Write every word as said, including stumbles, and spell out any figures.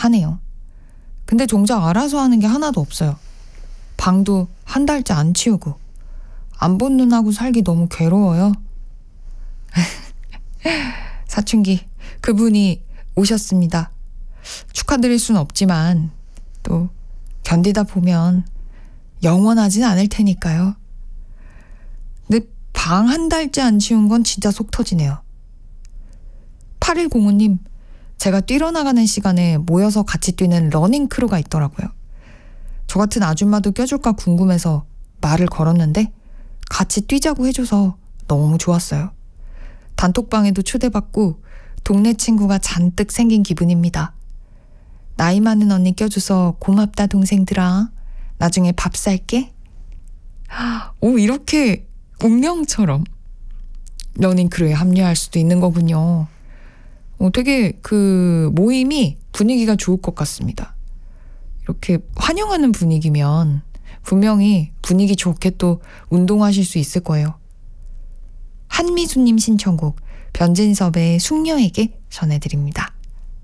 하네요. 근데 정작 알아서 하는 게 하나도 없어요. 방도 한 달째 안 치우고. 안 본 눈하고 살기 너무 괴로워요. 사춘기 그분이 오셨습니다. 축하드릴 순 없지만 또 견디다 보면 영원하진 않을 테니까요. 근데 방 한 달째 안 치운 건 진짜 속 터지네요. 팔일공오 님, 제가 뛰러 나가는 시간에 모여서 같이 뛰는 러닝 크루가 있더라고요. 저 같은 아줌마도 껴줄까 궁금해서 말을 걸었는데 같이 뛰자고 해줘서 너무 좋았어요. 단톡방에도 초대받고 동네 친구가 잔뜩 생긴 기분입니다. 나이 많은 언니 껴줘서 고맙다 동생들아. 나중에 밥 살게. 오, 이렇게 운명처럼 러닝크루에 합류할 수도 있는 거군요. 어, 되게 그 모임이 분위기가 좋을 것 같습니다. 이렇게 환영하는 분위기면 분명히 분위기 좋게 또 운동하실 수 있을 거예요. 한미수님 신청곡 변진섭의 숙녀에게 전해드립니다.